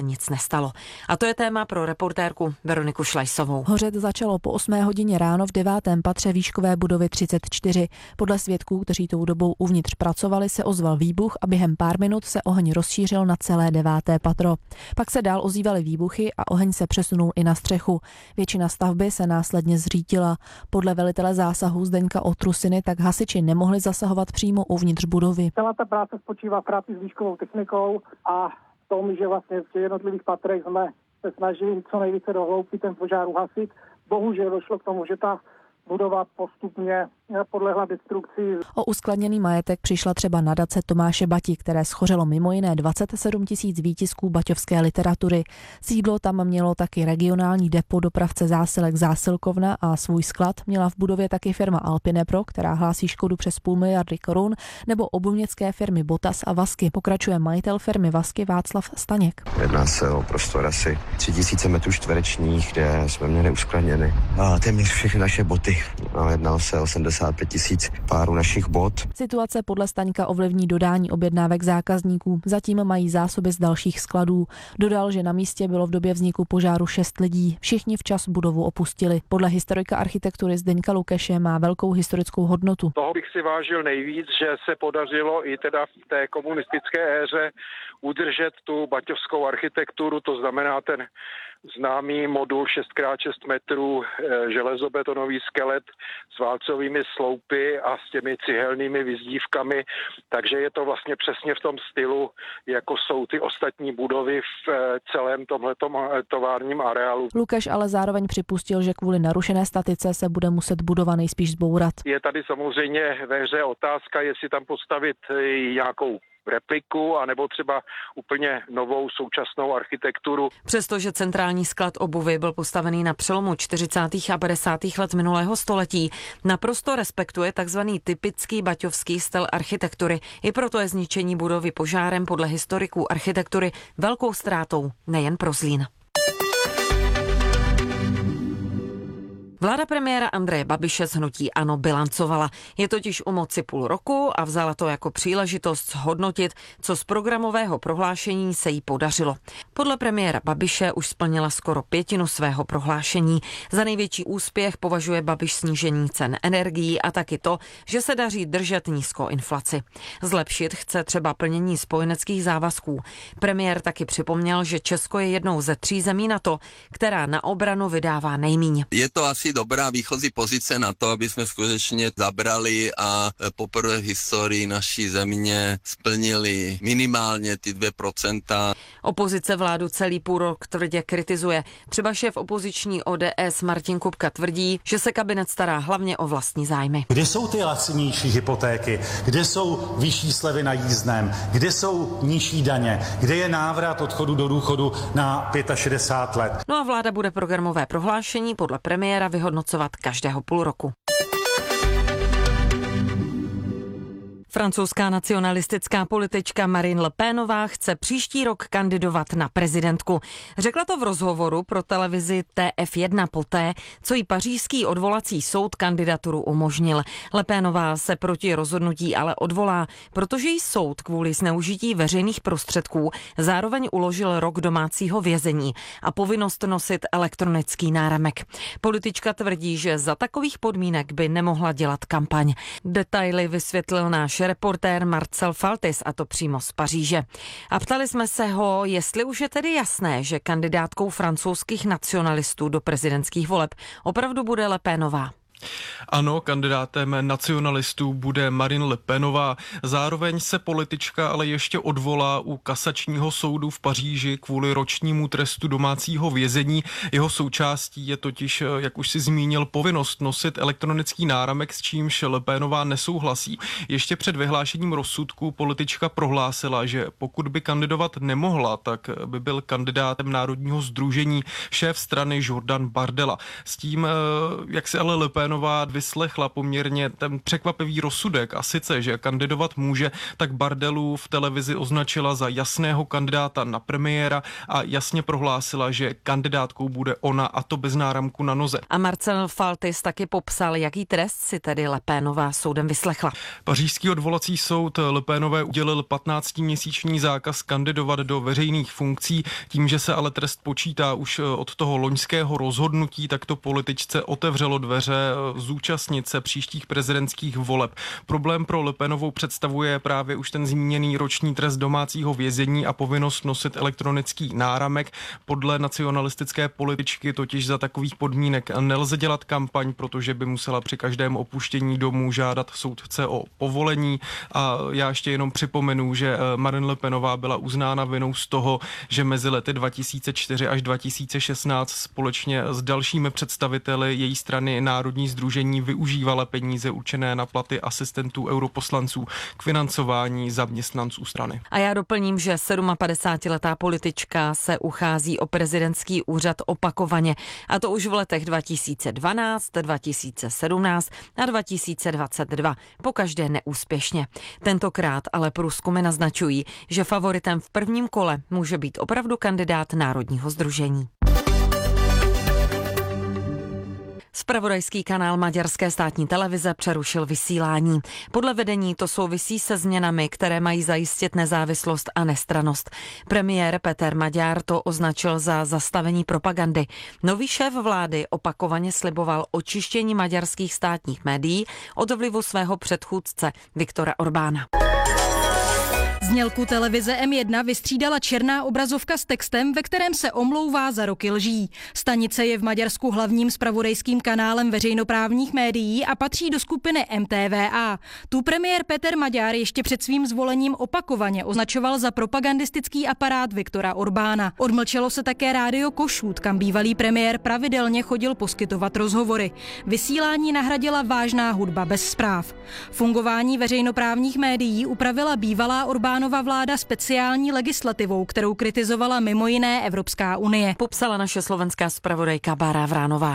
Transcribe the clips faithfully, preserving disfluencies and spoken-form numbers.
nic nestalo. A to je téma pro reportérku Veroniku Šlajsovou. Hořet začalo po osmé hodině ráno v devátém patře výškové budovy třicet čtyři. Podle svědků, kteří tou dobou uvnitř pracovali, se ozval výbuch a během pár minut se oheň rozšířil na celé deváté patro. Pak se dál ozývaly výbuchy a oheň se přesunul i na střechu. Většina stavby se následně zřítila. Podle velitele zásahu Zdeňka Otrusiny tak hasiči nemohli zasahovat přímo uvnitř budovy. Celá ta práce spočívá v práci s výškovou technikou a v tom, že vlastně v těch jednotlivých patrech jsme se snažili co nejvíce do hloubky ten požár uhasit. Bohužel došlo k tomu, že ta budova postupně podlehla destrukci. O uskladněný majetek přišla třeba nadace Tomáše Bati, které schořelo mimo jiné dvacet sedm tisíc výtisků baťovské literatury. Sídlo tam mělo taky regionální depo dopravce zásilek Zásilkovna a svůj sklad měla v budově taky firma Alpinepro, která hlásí škodu přes půl miliardy korun, nebo obuměcké firmy Botas a Vasky. Pokračuje majitel firmy Vasky Václav Staněk. Jedná se o prostor asi tři tisíce metrů čtverečních, kde jsme měli uskladněny a téměř všechny naše boty. A jednalo se o sedmdesát pět tisíc párů našich bot. Situace podle Staňka ovlivní dodání objednávek zákazníků. Zatím mají zásoby z dalších skladů. Dodal, že na místě bylo v době vzniku požáru šest lidí. Všichni včas budovu opustili. Podle historika architektury Zdeňka Lukeše má velkou historickou hodnotu. Toho bych si vážil nejvíc, že se podařilo i teda v té komunistické éře udržet tu baťovskou architekturu, to znamená ten známý modul šest krát šest metrů, železobetonový skelet s válcovými sloupy a s těmi cihelnými vyzdívkami, takže je to vlastně přesně v tom stylu, jako jsou ty ostatní budovy v celém tomhletom továrním areálu. Lukeš ale zároveň připustil, že kvůli narušené statice se bude muset budova nejspíš zbourat. Je tady samozřejmě ve hře otázka, jestli tam postavit nějakou repliku, anebo třeba úplně novou současnou architekturu. Přestože centrální sklad obuvy byl postavený na přelomu čtyřicátých a padesátých let minulého století, naprosto respektuje takzvaný typický baťovský styl architektury. I proto je zničení budovy požárem podle historiků architektury velkou ztrátou nejen pro Zlín. Vláda premiéra Andreje Babiše z hnutí ANO bilancovala. Je totiž u moci půl roku a vzala to jako příležitost zhodnotit, co z programového prohlášení se jí podařilo. Podle premiéra Babiše už splnila skoro pětinu svého prohlášení. Za největší úspěch považuje Babiš snížení cen energií a taky to, že se daří držet nízkou inflaci. Zlepšit chce třeba plnění spojeneckých závazků. Premiér taky připomněl, že Česko je jednou ze tří zemí NATO, která na obranu vydává nejmíň. Je to asi dobrá výchozí pozice na to, aby jsme skutečně zabrali a poprvé v historii naší země splnili minimálně ty dvě procenta. Opozice vládu celý půl rok tvrdě kritizuje. Třeba šéf opoziční O D S Martin Kupka tvrdí, že se kabinet stará hlavně o vlastní zájmy. Kde jsou ty lacnější hypotéky? Kde jsou vyšší slevy na jízdném? Kde jsou nižší daně? Kde je návrat odchodu do důchodu na šedesát pět let? No a vláda bude programové prohlášení podle premiéra vyhodnocovat každého půl roku. Francouzská nacionalistická politička Marine Le Penová chce příští rok kandidovat na prezidentku. Řekla to v rozhovoru pro televizi T F jedna poté, co jí pařížský odvolací soud kandidaturu umožnil. Le Penová se proti rozhodnutí ale odvolá, protože jí soud kvůli zneužití veřejných prostředků zároveň uložil rok domácího vězení a povinnost nosit elektronický náramek. Politička tvrdí, že za takových podmínek by nemohla dělat kampaň. Detaily vysvětlil náš reportér Marcel Faltis, a to přímo z Paříže. A ptali jsme se ho, jestli už je tedy jasné, že kandidátkou francouzských nacionalistů do prezidentských voleb opravdu bude Le Penová. Ano, kandidátem nacionalistů bude Marine Le Penová. Zároveň se politička ale ještě odvolá u kasačního soudu v Paříži kvůli ročnímu trestu domácího vězení. Jeho součástí je totiž, jak už si zmínil, povinnost nosit elektronický náramek, s čímž Le Penová nesouhlasí. Ještě před vyhlášením rozsudku politička prohlásila, že pokud by kandidovat nemohla, tak by byl kandidátem Národního sdružení šéf strany Jordan Bardella. S tím, jak se ale Le Penová Penová vyslechla poměrně ten překvapivý rozsudek, a sice, že kandidovat může, tak Bardelu v televizi označila za jasného kandidáta na premiéra a jasně prohlásila, že kandidátkou bude ona, a to bez náramku na noze. A Marcel Faltis taky popsal, jaký trest si tedy Le Penová soudem vyslechla. Pařížský odvolací soud Le Penové udělil patnáctiměsíční zákaz kandidovat do veřejných funkcí. Tím, že se ale trest počítá už od toho loňského rozhodnutí, tak to političce otevřelo dveře zúčastnit se příštích prezidentských voleb. Problém pro Le Penovou představuje právě už ten zmíněný roční trest domácího vězení a povinnost nosit elektronický náramek. Podle nacionalistické političky totiž za takových podmínek nelze dělat kampaň, protože by musela při každém opuštění domů žádat soudce o povolení. A já ještě jenom připomenu, že Marine Le Penová byla uznána vinou z toho, že mezi lety dva tisíce čtyři až dva tisíce šestnáct společně s dalšími představiteli její strany Národní sdružení využívala peníze určené na platy asistentů europoslanců k financování zaměstnanců strany. A já doplním, že sedmapadesátiletá politička se uchází o prezidentský úřad opakovaně, a to už v letech dva tisíce dvanáct, dva tisíce sedmnáct a dva tisíce dvacet dva, pokaždé neúspěšně. Tentokrát ale průzkumy naznačují, že favoritem v prvním kole může být opravdu kandidát Národního sdružení. Zpravodajský kanál maďarské státní televize přerušil vysílání. Podle vedení to souvisí se změnami, které mají zajistit nezávislost a nestrannost. Premiér Peter Magyar to označil za zastavení propagandy. Nový šéf vlády opakovaně sliboval očištění maďarských státních médií od vlivu svého předchůdce Viktora Orbána. Znělku televize M jedna vystřídala černá obrazovka s textem, ve kterém se omlouvá za roky lží. Stanice je v Maďarsku hlavním zpravodajským kanálem veřejnoprávních médií a patří do skupiny M T V A. Tu premiér Peter Magyar ještě před svým zvolením opakovaně označoval za propagandistický aparát Viktora Orbána. Odmlčelo se také rádio Kossuth, kam bývalý premiér pravidelně chodil poskytovat rozhovory. Vysílání nahradila vážná hudba bez zpráv. Fungování veřejnoprávních médií upravila bývalá Orbánova vláda speciální legislativou, kterou kritizovala mimo jiné Evropská unie. Popsala naše slovenská zpravodajka Bára Vránová.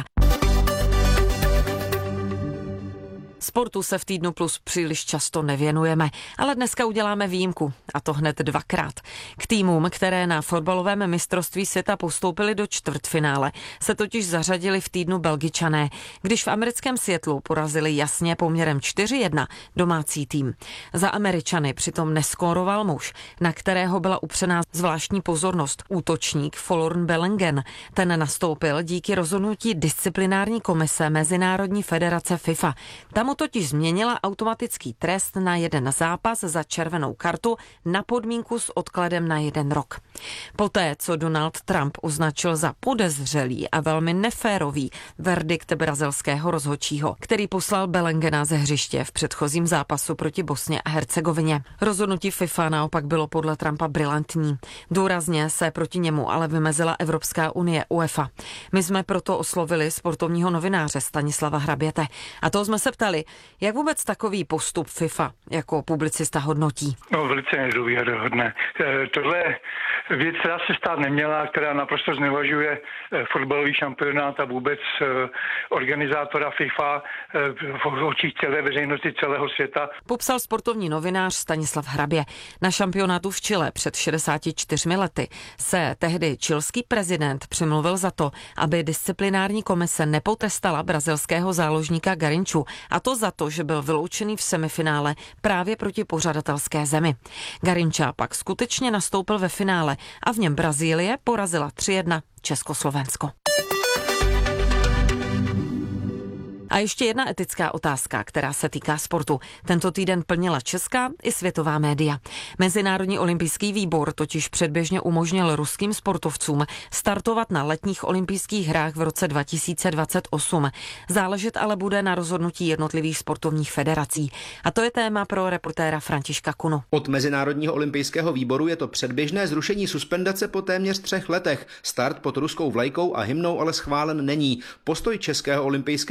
Sportu se v Týdnu Plus příliš často nevěnujeme, ale dneska uděláme výjimku, a to hned dvakrát. K týmům, které na fotbalovém mistrovství světa postoupily do čtvrtfinále, se totiž zařadili v týdnu Belgičané, když v americkém Seattlu porazili jasně poměrem čtyři jedna domácí tým. Za Američany přitom neskóroval muž, na kterého byla upřená zvláštní pozornost, útočník Folarin Balogun. Ten nastoupil díky rozhodnutí disciplinární komise Mezinárodní federace FIFA. Tam totiž změnila automatický trest na jeden zápas za červenou kartu na podmínku s odkladem na jeden rok. Poté, co Donald Trump označil za podezřelý a velmi neférový verdikt brazilského rozhodčího, který poslal Baloguna ze hřiště v předchozím zápasu proti Bosně a Hercegovině. Rozhodnutí FIFA naopak bylo podle Trumpa brilantní. Důrazně se proti němu ale vymezila Evropská unie UEFA. My jsme proto oslovili sportovního novináře Stanislava Hraběte a toho jsme se ptali, jak vůbec takový postup FIFA jako publicista hodnotí? No, velice nedůvěryhodné. Tohle věc, která se stát neměla, která naprosto znevažuje fotbalový šampionát a vůbec organizátora FIFA v očích celé veřejnosti celého světa. Popsal sportovní novinář Stanislav Hrabě. Na šampionátu v Chile před šedesáti čtyřmi lety se tehdy chilský prezident přimluvil za to, aby disciplinární komise nepotrestala brazilského záložníka Garinchu, a to za to, že byl vyloučený v semifinále právě proti pořadatelské zemi. Garincha pak skutečně nastoupil ve finále a v něm Brazílie porazila tři jedna Československo. A ještě jedna etická otázka, která se týká sportu. Tento týden plnila česká i světová média. Mezinárodní olympijský výbor totiž předběžně umožnil ruským sportovcům startovat na letních olympijských hrách v roce dva tisíce dvacet osm. Záležet ale bude na rozhodnutí jednotlivých sportovních federací. A to je téma pro reportéra Františka Kunu. Od Mezinárodního olympijského výboru je to předběžné zrušení suspendace po téměř třech letech. Start pod ruskou vlajkou a hymnou ale schválen není. Postoj Českého olympijského výboru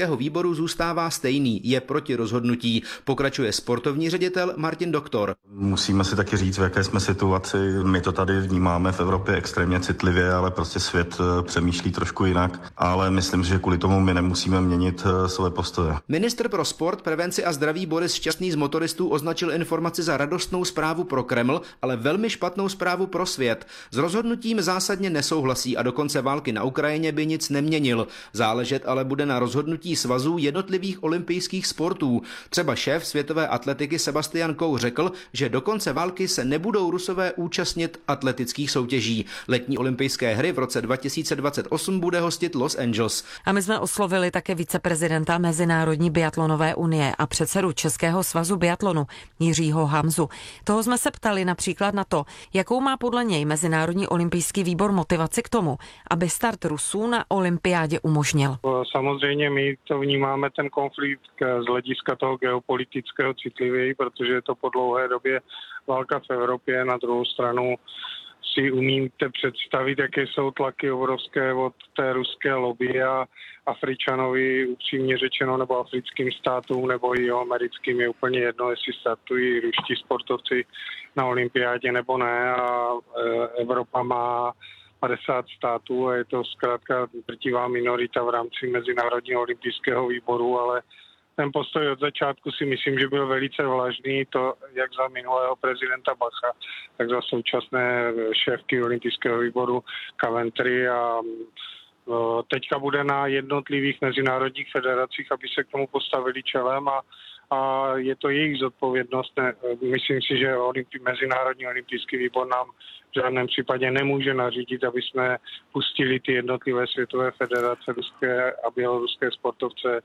výboru zůstává stejný, je proti rozhodnutí, pokračuje sportovní ředitel Martin Doktor. Musíme si taky říct, v jaké jsme situaci. My to tady vnímáme v Evropě extrémně citlivě, ale prostě svět přemýšlí trošku jinak. Ale myslím, že kvůli tomu my nemusíme měnit své postoje. Ministr pro sport, prevenci a zdraví Boris Šťastný z motoristů označil informaci za radostnou zprávu pro Kreml, ale velmi špatnou zprávu pro svět. S rozhodnutím zásadně nesouhlasí a do konce války na Ukrajině by nic neměnil. Záležet ale bude na rozhodnutí svazů jednotlivých olympijských sportů. Třeba šéf světové atletiky Sebastian Coe řekl, že do konce války se nebudou Rusové účastnit atletických soutěží. Letní olympijské hry v roce dva tisíce dvacet osm bude hostit Los Angeles. A my jsme oslovili také viceprezidenta Mezinárodní biatlonové unie a předsedu Českého svazu biatlonu Jiřího Hamzu. Toho jsme se ptali například na to, jakou má podle něj Mezinárodní olympijský výbor motivaci k tomu, aby start Rusů na olympiádě umožnil. Samozřejmě my to vnímáme ten konflikt z hlediska toho geopolitického citlivěji, protože je to po dlouhé době válka v Evropě. Na druhou stranu si umíte představit, jaké jsou tlaky obrovské od té ruské lobby a Afričanovi, upřímně řečeno, nebo africkým státům, nebo i americkým je úplně jedno, jestli startují ruští sportovci na olympiádě nebo ne. A Evropa má padesát států a je to zkrátka drtivá minorita v rámci Mezinárodního olympijského výboru, ale ten postoj od začátku si myslím, že byl velice vlažný, to jak za minulého prezidenta Bacha, tak za současné šéfky olympijského výboru Coventry a teďka bude na jednotlivých mezinárodních federacích, aby se k tomu postavili čelem a, a je to jejich zodpovědnost. Ne, myslím si, že Olympi, Mezinárodní olympijský výbor nám v žádném případě nemůže nařídit, aby jsme pustili ty jednotlivé světové federace ruské a běloruské sportovce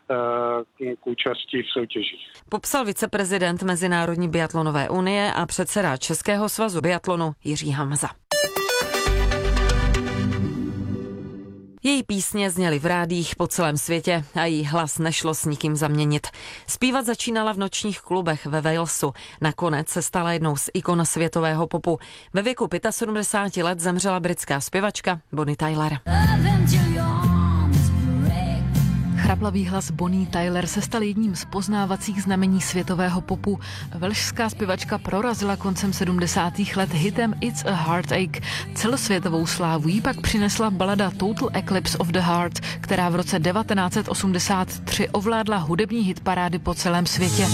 k účasti v soutěžích. Popsal viceprezident Mezinárodní biatlonové unie a předseda Českého svazu biatlonu Jiří Hamza. Její písně zněly v rádích po celém světě a její hlas nešlo s nikým zaměnit. Zpívat začínala v nočních klubech ve Walesu. Nakonec se stala jednou z ikon světového popu. Ve věku sedmdesáti pěti let zemřela britská zpěvačka Bonnie Tyler. Chraplavý hlas Bonnie Tyler se stal jedním z poznávacích znamení světového popu. Velšská zpěvačka prorazila koncem sedmdesátých let hitem It's a Heartache. Celosvětovou slávu jí pak přinesla balada Total Eclipse of the Heart, která v roce devatenáct set osmdesát tři ovládla hudební hitparády po celém světě.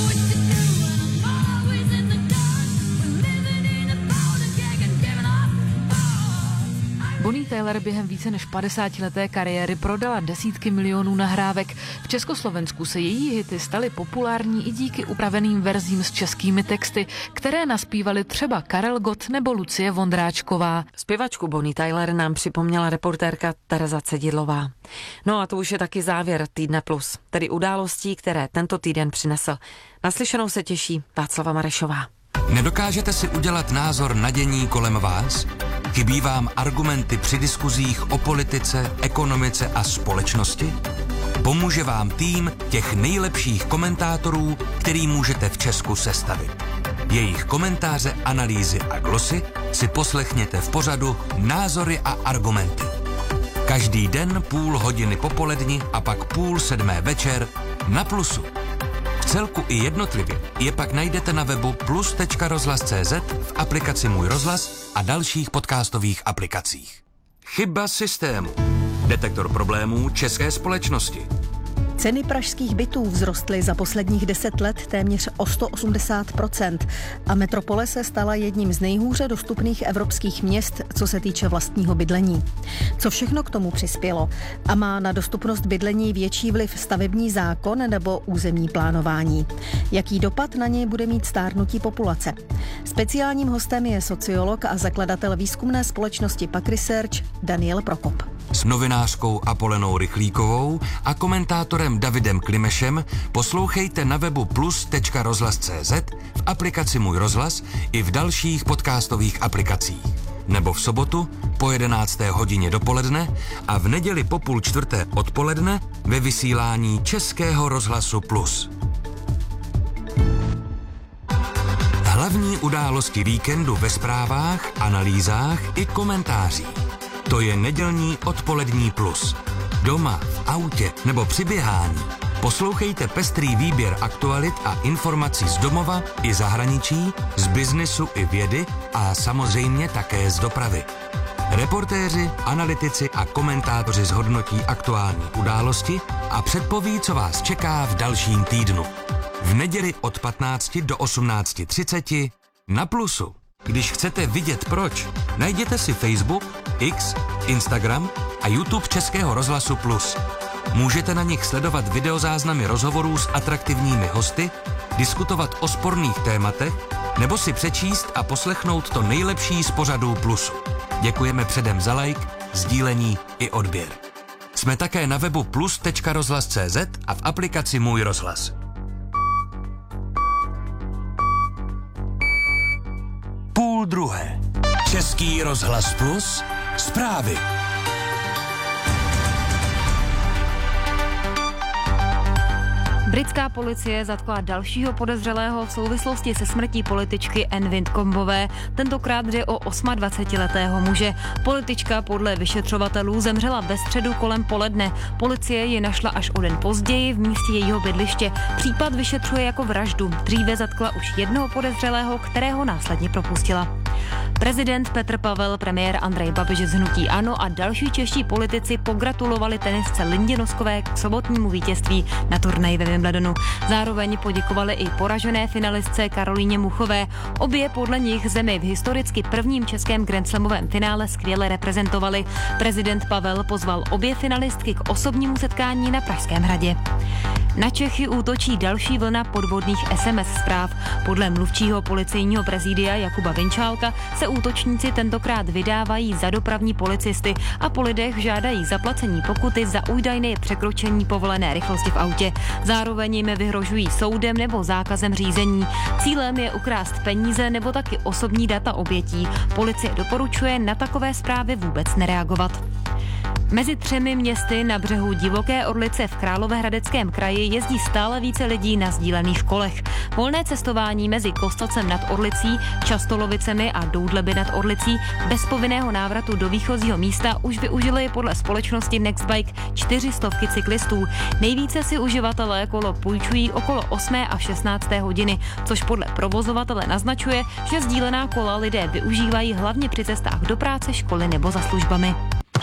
Bonnie Tyler během více než padesátileté kariéry prodala desítky milionů nahrávek. V Československu se její hity staly populární i díky upraveným verzím s českými texty, které naspívali třeba Karel Gott nebo Lucie Vondráčková. Zpěvačku Bonnie Tyler nám připomněla reportérka Tereza Cedidlová. No a to už je taky závěr Týdne Plus, tedy událostí, které tento týden přinesl. Naslyšenou se těší Václava Marešová. Nedokážete si udělat názor na dění kolem vás? Chybí vám argumenty při diskuzích o politice, ekonomice a společnosti? Pomůže vám tým těch nejlepších komentátorů, který můžete v Česku sestavit. Jejich komentáře, analýzy a glosy si poslechněte v pořadu Názory a argumenty. Každý den půl hodiny popoledni a pak půl sedmé večer na Plusu. V celku i jednotlivě je pak najdete na webu plus tečka rozhlas tečka cé zet, v aplikaci Můj rozhlas a dalších podcastových aplikacích. Chyba systému. Detektor problémů české společnosti. Ceny pražských bytů vzrostly za posledních deset let téměř o sto osmdesát procent a metropole se stala jedním z nejhůře dostupných evropských měst, co se týče vlastního bydlení. Co všechno k tomu přispělo? A má na dostupnost bydlení větší vliv stavební zákon nebo územní plánování? Jaký dopad na něj bude mít stárnutí populace? Speciálním hostem je sociolog a zakladatel výzkumné společnosti Pak Research Daniel Prokop. S novinářkou Apolenou Rychlíkovou a komentátorem Davidem Klimešem poslouchejte na webu plus tečka rozhlas tečka cé zet, v aplikaci Můj rozhlas i v dalších podcastových aplikacích. Nebo v sobotu po jedenácté hodině dopoledne a v neděli po půl čtvrté odpoledne ve vysílání Českého rozhlasu Plus. Hlavní události víkendu ve zprávách, analýzách i komentářích. To je nedělní odpolední Plus. Doma, v autě nebo při běhání. Poslouchejte pestrý výběr aktualit a informací z domova i zahraničí, z biznisu i vědy a samozřejmě také z dopravy. Reportéři, analytici a komentátoři zhodnotí aktuální události a předpoví, co vás čeká v dalším týdnu. V neděli od patnácti do osmnácti třiceti na Plusu. Když chcete vidět proč, najděte si Facebook, X, Instagram a YouTube Českého rozhlasu Plus. Můžete na nich sledovat videozáznamy rozhovorů s atraktivními hosty, diskutovat o sporných tématech nebo si přečíst a poslechnout to nejlepší z pořadů Plusu. Děkujeme předem za like, sdílení i odběr. Jsme také na webu plus tečka rozhlas tečka cé zet a v aplikaci Můj rozhlas. Půl druhé. Český rozhlas Plus. Zprávy. Britská policie zatkla dalšího podezřelého v souvislosti se smrtí političky Anne Widdcombové. Tentokrát jde o dvacetiosmiletého muže. Politička podle vyšetřovatelů zemřela ve středu kolem poledne. Policie ji našla až o den později v místě jejího bydliště. Případ vyšetřuje jako vraždu. Dříve zatkla už jednoho podezřelého, kterého následně propustila. Prezident Petr Pavel, premiér Andrej Babiš z hnutí ANO a další čeští politici pogratulovali tenisce Lindě Noskové k sobotnímu vítězství na turnaji ve Wimbledonu. Zároveň poděkovali i poražené finalistce Karolíně Muchové. Obě podle nich zemi v historicky prvním českém grandslamovém finále skvěle reprezentovali. Prezident Pavel pozval obě finalistky k osobnímu setkání na Pražském hradě. Na Čechy útočí další vlna podvodných es em es zpráv. Podle mluvčího policejního prezidia Jakuba Vinčálka se útočníci tentokrát vydávají za dopravní policisty a po lidech žádají zaplacení pokuty za údajné překročení povolené rychlosti v autě. Zároveň jim vyhrožují soudem nebo zákazem řízení. Cílem je ukrást peníze nebo taky osobní data obětí. Policie doporučuje na takové zprávy vůbec nereagovat. Mezi třemi městy na břehu Divoké Orlice v Královéhradeckém kraji jezdí stále více lidí na sdílených kolech. Volné cestování mezi Kostacem nad Orlicí, Častolovicemi a Doudleby nad Orlicí bez povinného návratu do výchozího místa už využili podle společnosti Nextbike čtyři stovky cyklistů. Nejvíce si uživatelé kolo půjčují okolo osmé a šestnácté hodiny, což podle provozovatele naznačuje, že sdílená kola lidé využívají hlavně při cestách do práce, školy nebo za službami.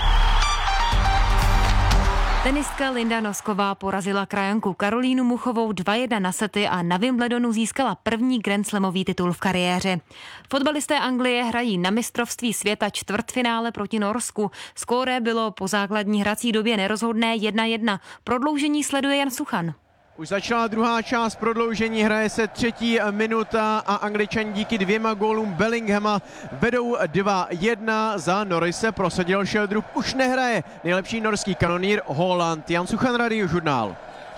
Tenistka Linda Nosková porazila krajanku Karolínu Muchovou dva jedna na sety a na Wimbledonu získala první grandslamový titul v kariéře. Fotbalisté Anglie hrají na mistrovství světa čtvrtfinále proti Norsku. Skóre bylo po základní hrací době nerozhodné jedna jedna. Prodloužení sleduje Jan Suchan. Už začala druhá část prodloužení, hraje se třetí minuta a Angličani díky dvěma gólům Bellinghama vedou dva jedna. Za Nory se prosadil Sheldrup, už nehraje nejlepší norský kanonýr Haaland. Jan Suchan, Radiožurnál.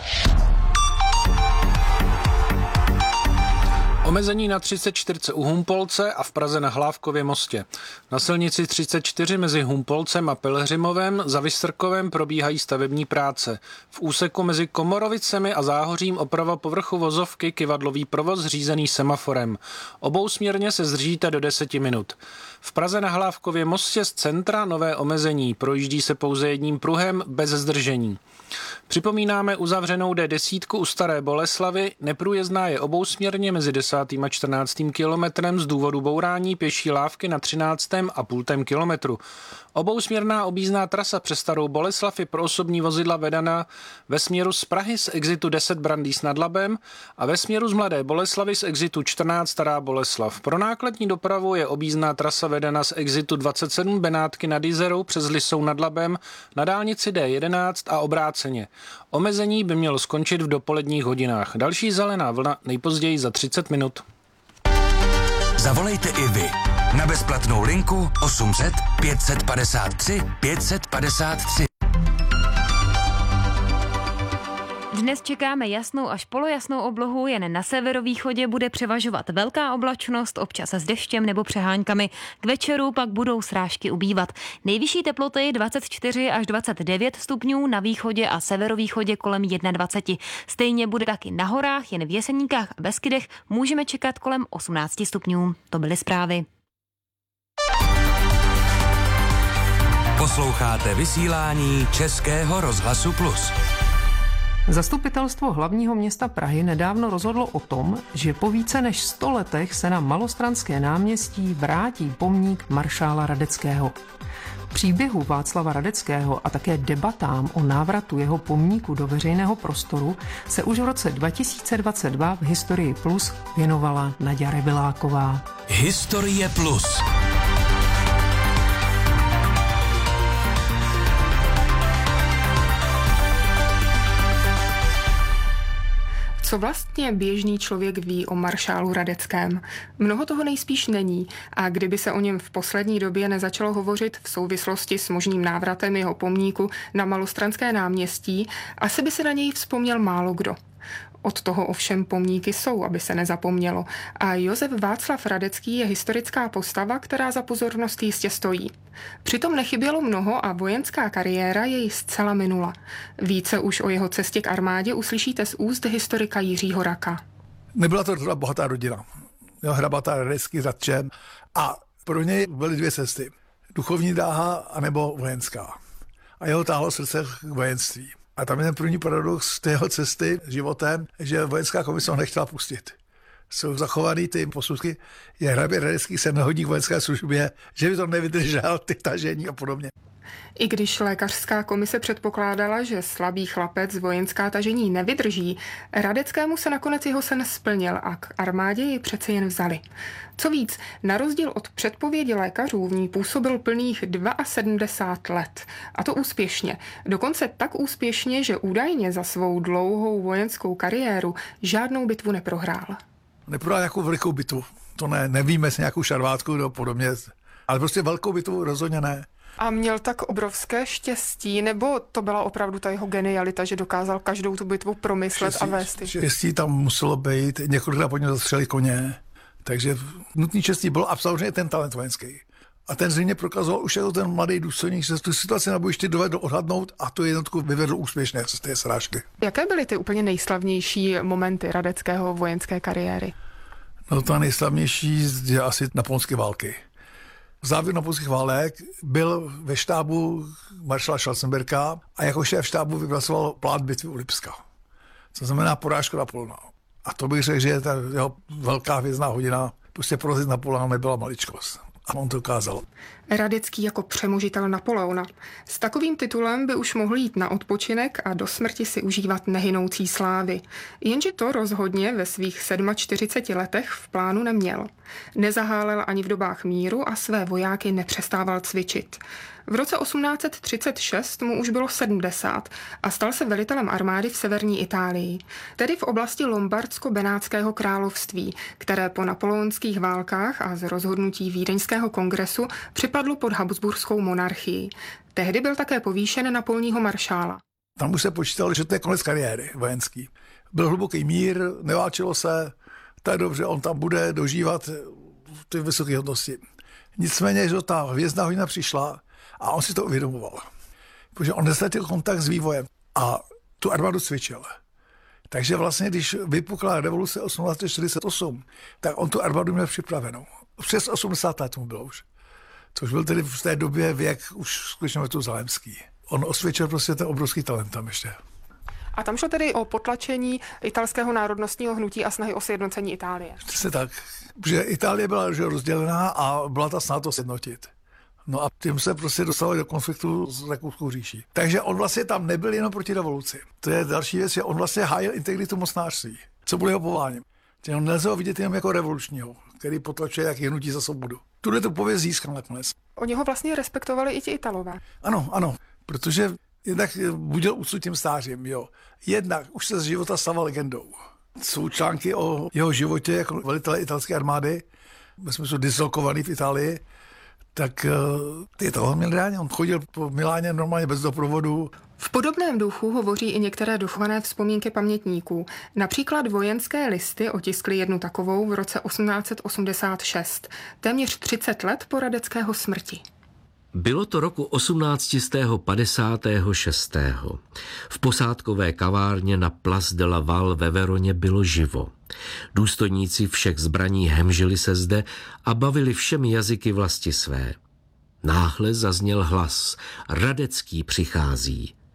Omezení na třicet čtyři u Humpolce a v Praze na Hlávkově mostě. Na silnici třicet čtyři mezi Humpolcem a Pelhřimovem za Vystrkovem probíhají stavební práce. V úseku mezi Komorovicemi a Záhořím oprava povrchu vozovky kyvadlový provoz řízený semaforem. Obousměrně se zdržíte do deseti minut. V Praze na Hlávkově mostě z centra nové omezení. Projíždí se pouze jedním pruhem bez zdržení. Připomínáme uzavřenou D deset u Staré Boleslavy, neprůjezdná je obousměrně mezi desátým a čtrnáctým kilometrem z důvodu bourání pěší lávky na třináctém a půl kilometru. Obousměrná objízdná trasa přes Starou Boleslav je pro osobní vozidla vedena ve směru z Prahy z exitu deset Brandýs nad Labem a ve směru z Mladé Boleslavy z exitu čtrnáct Stará Boleslav. Pro nákladní dopravu je objízdná trasa vedena z exitu dvacet sedm Benátky nad Jizerou přes Lisou nad Labem na dálnici D jedenáct a obráceně. Omezení by mělo skončit v dopoledních hodinách. Další zelená vlna nejpozději za třicet minut. Zavolejte i vy na bezplatnou linku osm set pět set padesát tři pět set padesát tři. Dnes čekáme jasnou až polojasnou oblohu, jen na severovýchodě bude převažovat velká oblačnost, občas s deštěm nebo přeháňkami. K večeru pak budou srážky ubývat. Nejvyšší teploty dvacet čtyři až dvacet devět stupňů, na východě a severovýchodě kolem dvacet jedna. Stejně bude taky na horách, jen v Jeseníkách a Beskydech můžeme čekat kolem osmnáct stupňů. To byly zprávy. Posloucháte vysílání Českého rozhlasu Plus. Zastupitelstvo hlavního města Prahy nedávno rozhodlo o tom, že po více než sto letech se na Malostranské náměstí vrátí pomník maršála Radeckého. Příběhu Václava Radeckého a také debatám o návratu jeho pomníku do veřejného prostoru se už v roce dva tisíce dvacet dva v Historii Plus věnovala Naďa Reviláková. Historie Plus. Co vlastně běžný člověk ví o maršálu Radeckém? Mnoho toho nejspíš není a kdyby se o něm v poslední době nezačalo hovořit v souvislosti s možným návratem jeho pomníku na Malostranské náměstí, asi by se na něj vzpomněl málo kdo. Od toho ovšem pomníky jsou, aby se nezapomnělo. A Josef Václav Radecký je historická postava, která za pozornost jistě stojí. Přitom nechybělo mnoho a vojenská kariéra jej zcela minula. Více už o jeho cestě k armádě uslyšíte z úst historika Jiřího Raka. Nebyla to bohatá rodina. Měl hrabata Radecký zatčen a pro něj byly dvě cesty. Duchovní dráha anebo vojenská. A jeho táhlo srdce k vojenství. A tam je ten první paradox tého cesty životem, že vojenská komise ho nechtěla pustit. Jsou zachovaný ty posudky, je hrabě Radecký se nehodí k vojenské službě, že by to nevydržel, ty tažení a podobně. I když lékařská komise předpokládala, že slabý chlapec vojenská tažení nevydrží, Radeckému se nakonec jeho sen splnil a k armádě ji přece jen vzali. Co víc, na rozdíl od předpovědi lékařů v ní působil plných sedmdesát dva let. A to úspěšně. Dokonce tak úspěšně, že údajně za svou dlouhou vojenskou kariéru žádnou bitvu neprohrál. Neprohrál nějakou velikou bitvu. To ne, nevíme, jestli nějakou šarvátku nebo podobně, ale prostě velkou bitvu rozhodně ne. A měl tak obrovské štěstí, nebo to byla opravdu ta jeho genialita, že dokázal každou tu bitvu promyslet štěstí, a vést? Štěstí tam muselo být, několikrát po něm zastřeli koně, takže nutný štěstí bylo a samozřejmě ten talent vojenský. A ten zřejmě prokazoval už jako ten mladý důstojník, že tu situaci na bojišti dovedl odhadnout a tu jednotku vyvedl úspěšně z té srážky. Jaké byly ty úplně nejslavnější momenty Radeckého vojenské kariéry? No ta nejslavnější je asi napoleonské války. V závěru napoleonských válek byl ve štábu maršala Schwarzenberga a jako šéf štábu vypracoval plán bitvy u Lipska. Co znamená porážka Napoleona. A to bych řekl, že ta jeho velká hvězdná hodina, prostě porazit Napoleona nebyla maličkost. A on to ukázal. Radecký jako přemožitel Napoleona. S takovým titulem by už mohl jít na odpočinek a do smrti si užívat nehynoucí slávy. Jenže to rozhodně ve svých čtyřiceti sedmi letech v plánu neměl. Nezahálel ani v dobách míru a své vojáky nepřestával cvičit. V roce osmnáct set třicet šest mu už bylo sedmdesát a stal se velitelem armády v severní Itálii, tedy v oblasti Lombardsko-Benátského království, které po napoleonských válkách a z rozhodnutí Vídeňského kongresu připadlo pod habsburskou monarchii. Tehdy byl také povýšen na polního maršála. Tam už se počítalo, že to je konec kariéry vojenský. Byl hluboký mír, neválčilo se, tak dobře, on tam bude dožívat ty vysoké hodnosti. Nicméně, že ta hvězdná hodina přišla a on si to uvědomoval. Protože on nestratil kontakt s vývojem a tu armádu cvičil. Takže vlastně, když vypukla revoluce osmnáct set čtyřicet osm, tak on tu armádu měl připravenou. Přes osmdesát let mu bylo už. Což byl tedy v té době věk už skutečně metuzalémský. On osvědčil prostě ten obrovský talent tam ještě. A tam šlo tedy o potlačení italského národnostního hnutí a snahy o sjednocení Itálie. Přesně tak, že Itálie byla že rozdělená a byla ta snaha to sjednotit. No a tím se prostě dostali do konfliktu s Rakouskou říší. Takže on vlastně tam nebyl jenom proti revoluci. To je další věc, že on vlastně hájil integritu mocnářství. Co bylo jeho povoláním? On nelze ho vidět jenom jako revolučního, který potlačuje jak hnutí za svobodu. Tuhle tu pověst získal nakonec. Oni ho vlastně respektovali i ti Italové. Ano, ano, protože jednak budil úctu tím stářím, jo. Jednak už se z života stala legendou. Jsou články o jeho životě jako velitele italské armády, my jsme jsou dislokovaný v Itálii, tak ty toho měl ráně. On chodil po Miláně normálně bez doprovodu. V podobném duchu hovoří i některé dochované vzpomínky pamětníků. Například Vojenské listy otiskly jednu takovou v roce osmnáct set osmdesát šest, téměř třicet let po Radeckého smrti. Bylo to roku osmnáct set padesát šest. V posádkové kavárně na Place de la Val ve Veroně bylo živo. Důstojníci všech zbraní hemžili se zde a bavili všemi jazyky vlasti své. Náhle zazněl hlas: Radecký přichází.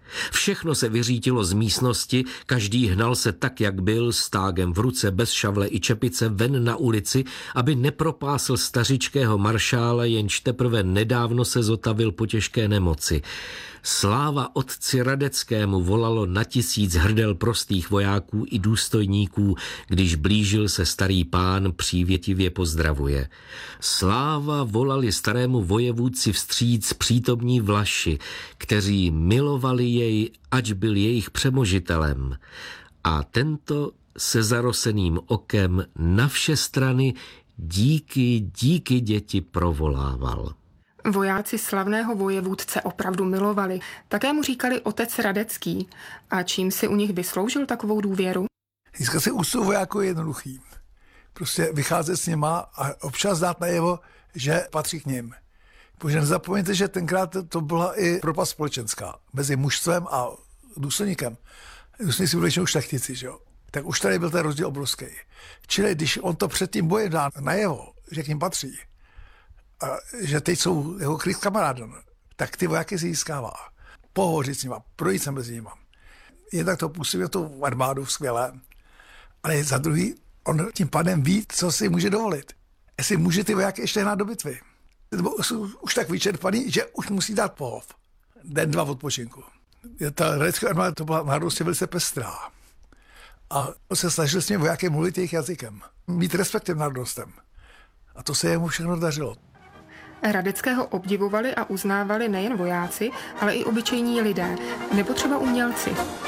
Všechno se vyřítilo z místnosti, každý hnal se tak, jak byl, s tágem v ruce, bez šavle i čepice, ven na ulici, aby nepropásl stařičkého maršála, jenž teprve nedávno se zotavil po těžké nemoci. Sláva otci Radeckému volalo na tisíc hrdel prostých vojáků i důstojníků, když blížil se starý pán, přívětivě pozdravuje. Sláva volali starému vojevůdci vstříc přítomní Vlaši, kteří milovali jej, ač byl jejich přemožitelem. A tento se zaroseným okem na vše strany díky, díky děti provolával. Vojáci slavného vojevůdce opravdu milovali. Také mu říkali otec Radecký. A čím si u nich vysloužil takovou důvěru? Získat si úctu vojáků je jednoduchý. Prostě vycházet s nima a občas dát najevo, že patří k nim. Protože nezapomeňte, že tenkrát to byla i propast společenská mezi mužstvem a důstojníkem. Důstojníci byli už šlechtici, že jo? Tak už tady byl ten rozdíl obrovský. Čili když on to před tím bojem dá najevo, že k ním patří, a že teď jsou jeho kryt kamarádem, tak ty vojáky si získává. Pohovořit s nima, projít se mezi nima. Jednak to působí na tu armádu skvěle, ale za druhý, on tím pádem ví, co si může dovolit. Jestli může ty vojáky ještě hnát do bitvy. Nebo jsou už tak vyčerpaný, že už musí dát pohov. Den, dva odpočinku. Ta radecká armáda to byla národnostně velice pestrá. A se snažil s těmi vojáky mluvit jejich jazykem. Mít respekt těm národnostem. A to se jemu všechno dařilo. Radeckého obdivovali a uznávali nejen vojáci, ale i obyčejní lidé, nebo třeba umělci.